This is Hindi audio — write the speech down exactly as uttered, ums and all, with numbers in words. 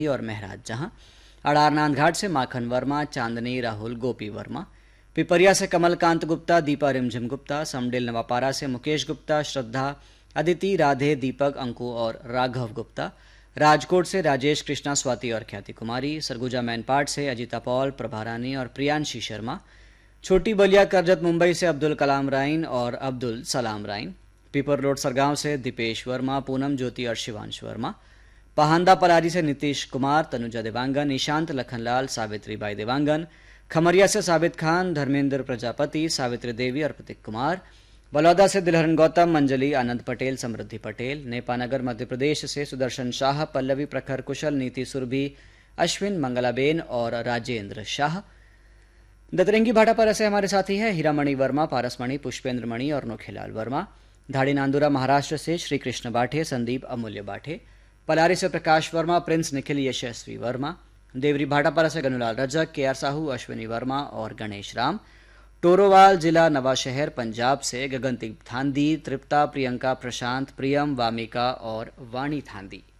और महराज जहां। अड़ारनाथ घाट से माखन वर्मा, चांदनी, राहुल, गोपी वर्मा। पिपरिया से कमलकांत गुप्ता, दीपा रिमझिम गुप्ता। समडेल नवापारा से मुकेश गुप्ता, श्रद्धा, अदिति, राधे, दीपक, अंकु और राघव गुप्ता। राजकोट से राजेश, कृष्णा, स्वाति और ख्याति कुमारी। सरगुजा मैनपाट से अजिता पॉल, प्रभा रानी और प्रियांशी शर्मा। छोटी बलिया करजत मुंबई से अब्दुल कलाम राइन और अब्दुल सलाम राइन। पीपर रोड सरगांव से दीपेश वर्मा, पूनम ज्योति और शिवांश वर्मा। पहांदा पलारी से नीतीश कुमार, तनुजा देवांगन, ईशांत लखनलाल, सावित्री बाई देवांगन। खमरिया से साबित खान, धर्मेंद्र प्रजापति, सावित्री देवी और प्रतीक कुमार। बलौदा से दिलहरन गौतम, अंजलि, आनंद पटेल, समृद्धि पटेल। नेपानगर मध्य प्रदेश से सुदर्शन शाह, पल्लवी, प्रखर कुशल, नीति सुरभि, अश्विन, मंगलाबेन और राजेंद्र शाह। दतरंगी भाटापारा से हमारे साथी हैं हीरामणि वर्मा, पारसमणि, पुष्पेंद्र मणि और नोखेलाल वर्मा। धाड़ी नांदुरा महाराष्ट्र से श्री कृष्ण बाठे, संदीप, अमूल्य बाठे। पलारी से प्रकाश वर्मा, प्रिंस, निखिल, यशस्वी वर्मा। देवरी भाटापारा से गनुलाल रजक, के आर साहू, अश्विनी वर्मा और गणेश राम। टोरोवाल जिला नवाशहर पंजाब से गगनदीप थांदी, तृप्ता, प्रियंका, प्रशांत, प्रियम, वामिका और वाणी थांदी।